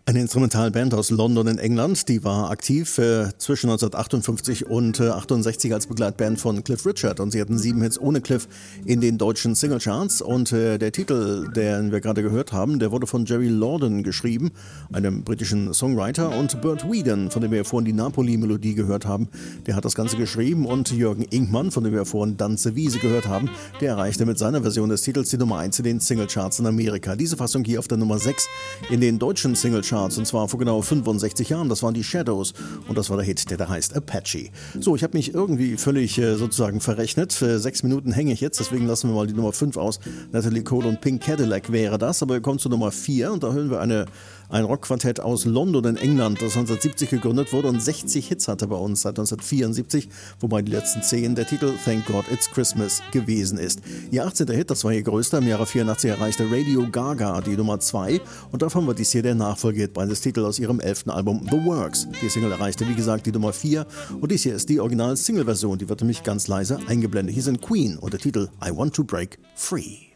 Eine Instrumentalband aus London in England, die war aktiv zwischen 1958 und 68 als Begleitband von Cliff Richard und sie hatten 7 Hits ohne Cliff in den deutschen Singlecharts und der Titel, den wir gerade gehört haben, der wurde von Jerry Lorden geschrieben, einem britischen Songwriter, und Burt Weedon, von dem wir vorhin die Napoli-Melodie gehört haben, der hat das Ganze geschrieben, und Jürgen Inkmann, von dem wir vorhin Danze Wiese gehört haben, der erreichte mit seiner Version des Titels die Nummer 1 in den Singlecharts in Amerika. Diese Fassung hier auf der Nummer 6 in den deutschen Singlecharts, und zwar vor genau 65 Jahren. Das waren die Shadows und das war der Hit, der da heißt Apache. So, ich habe mich irgendwie völlig sozusagen verrechnet. 6 Minuten hänge ich jetzt, deswegen lassen wir mal die Nummer 5 aus. Natalie Cole und Pink Cadillac wäre das, aber wir kommen zur Nummer 4 und da hören wir ein Rockquartett aus London in England, das 1970 gegründet wurde und 60 Hits hatte bei uns seit 1974, wobei die letzten 10 der Titel Thank God It's Christmas gewesen ist. Ihr 18. Hit, das war ihr größter, im Jahre 84 erreichte Radio Gaga die Nummer 2 und davon war dies hier der Nachfolgehit bei des Titel aus ihrem 11. Album The Works. Die Single erreichte, wie gesagt, die Nummer 4 und dies hier ist die Original-Single-Version, die wird nämlich ganz leise eingeblendet. Hier sind Queen und der Titel I Want to Break Free.